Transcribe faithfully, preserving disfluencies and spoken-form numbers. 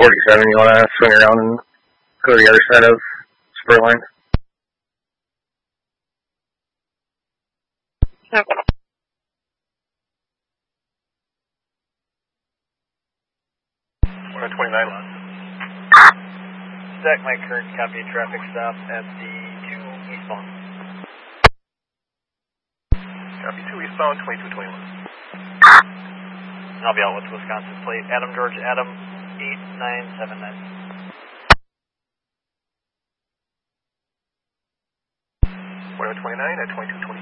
forty-seven, you want to swing around and go to the other side of spur line? Okay. one twenty-nine left. Zach, my current copy traffic stop at the two eastbound. Copy two eastbound, twenty-two twenty-one. I'll be out with Wisconsin plate. Adam George Adam eight nine seven nine. one twenty-nine at twenty-two twenty-one.